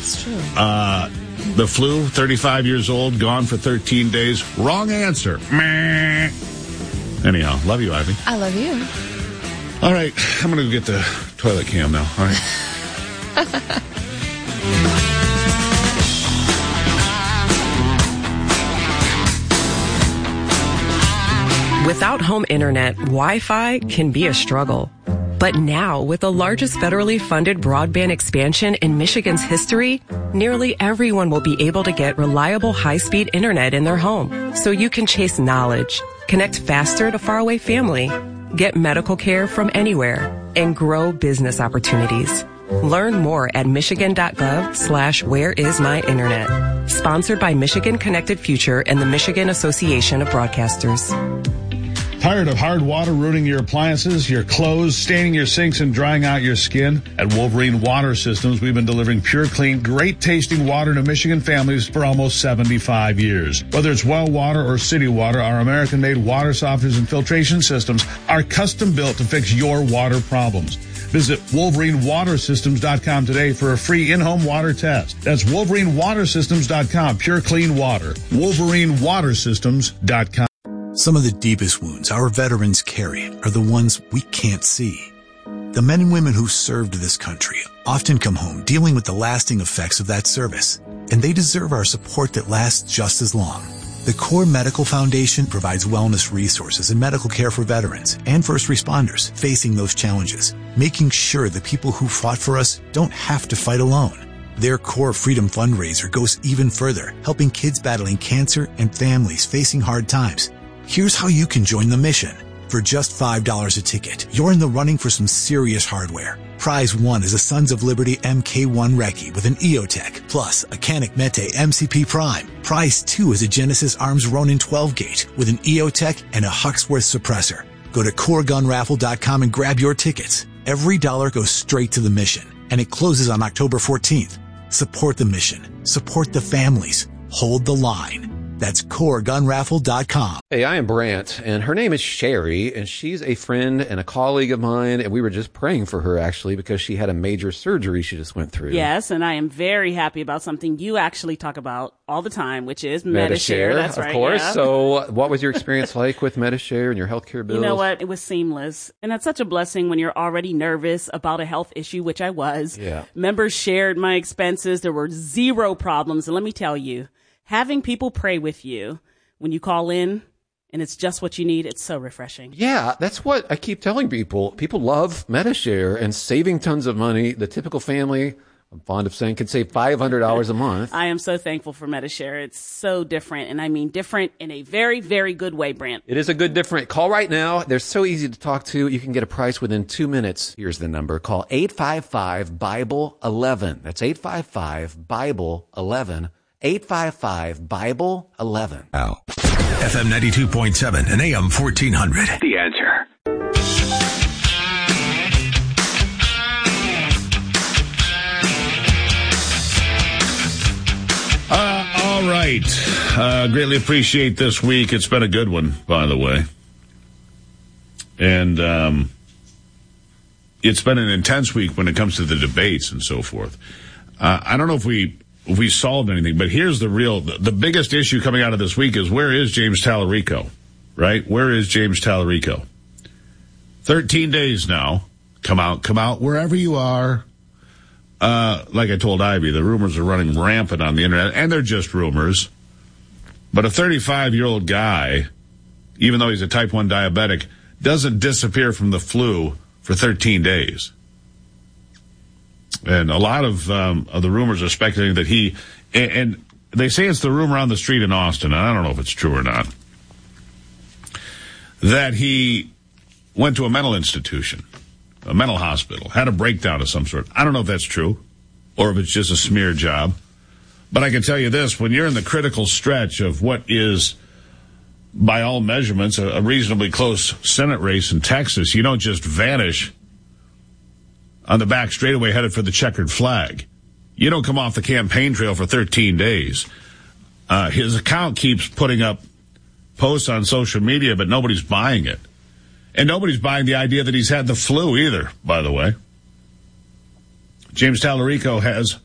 It's true. The flu, 35 years old, gone for 13 days. Wrong answer. Meh. Anyhow, love you, Ivy. I love you. All right, I'm going to get the toilet cam now. All right. Without home internet, Wi-Fi can be a struggle. But now, with the largest federally funded broadband expansion in Michigan's history, nearly everyone will be able to get reliable high-speed internet in their home. So you can chase knowledge, connect faster to faraway family, get medical care from anywhere, and grow business opportunities. Learn more at michigan.gov/whereismyinternet. Sponsored by Michigan Connected Future and the Michigan Association of Broadcasters. Tired of hard water ruining your appliances, your clothes, staining your sinks, and drying out your skin? At Wolverine Water Systems, we've been delivering pure, clean, great-tasting water to Michigan families for almost 75 years. Whether it's well water or city water, our American-made water softeners and filtration systems are custom-built to fix your water problems. Visit WolverineWaterSystems.com today for a free in-home water test. That's WolverineWaterSystems.com. Pure, clean water. WolverineWaterSystems.com. Some of the deepest wounds our veterans carry are the ones we can't see. The men and women who served this country often come home dealing with the lasting effects of that service, and they deserve our support that lasts just as long. The Core Medical Foundation provides wellness resources and medical care for veterans and first responders facing those challenges, making sure the people who fought for us don't have to fight alone. Their Core Freedom fundraiser goes even further, helping kids battling cancer and families facing hard times. Here's how you can join the mission. For just $5 a ticket, you're in the running for some serious hardware. Prize 1 is a Sons of Liberty MK1 Recce with an EOTech, plus a Canik Mete MCP Prime. Prize 2 is a Genesis Arms Ronin 12-gauge with an EOTech and a Huxworth suppressor. Go to CoreGunRaffle.com and grab your tickets. Every dollar goes straight to the mission, and it closes on October 14th. Support the mission. Support the families. Hold the line. That's CoreGunRaffle.com. Hey, I am Brant, and her name is Sherry, and she's a friend and a colleague of mine, and we were just praying for her, actually, because she had a major surgery she just went through. Yes, and I am very happy about something you actually talk about all the time, which is Medi-Share. That's right. Of course. Yeah. So what was your experience like with Medi-Share and your healthcare bills? You know what? It was seamless. And that's such a blessing when you're already nervous about a health issue, which I was. Yeah. Members shared my expenses. There were zero problems. And let me tell you, having people pray with you when you call in and it's just what you need, it's so refreshing. Yeah, that's what I keep telling people. People love Medi-Share and saving tons of money. The typical family, I'm fond of saying, can save $500 a month. I am so thankful for Medi-Share. It's so different, and I mean different in a very, very good way, Brant. It is a good different. Call right now. They're so easy to talk to. You can get a price within 2 minutes. Here's the number. Call 855-BIBLE-11. That's 855-BIBLE-11. 855-BIBLE-11. Now, FM 92.7 and AM 1400. The Answer. All right. Greatly appreciate this week. It's been a good one, by the way. And it's been an intense week when it comes to the debates and so forth. I don't know if we solved anything, but here's the biggest issue coming out of this week is, where is James Tallarico, right? Where is James Tallarico? 13 days now. Come out wherever you are. Like I told Ivy, the rumors are running rampant on the internet, and they're just rumors. But a 35-year-old guy, even though he's a type 1 diabetic, doesn't disappear from the flu for 13 days. And a lot of the rumors are speculating that and they say it's the rumor on the street in Austin, and I don't know if it's true or not, that he went to a mental institution, a mental hospital, had a breakdown of some sort. I don't know if that's true or if it's just a smear job. But I can tell you this, when you're in the critical stretch of what is, by all measurements, a reasonably close Senate race in Texas, you don't just vanish on the back straightaway headed for the checkered flag. You don't come off the campaign trail for 13 days. His account keeps putting up posts on social media, but nobody's buying it. And nobody's buying the idea that he's had the flu either, by the way. James Tallarico has